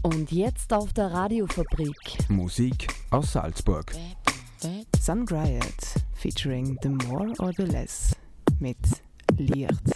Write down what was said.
Und jetzt auf der Radiofabrik. Musik aus Salzburg. Sun Riot featuring The More or the Less mit Licht.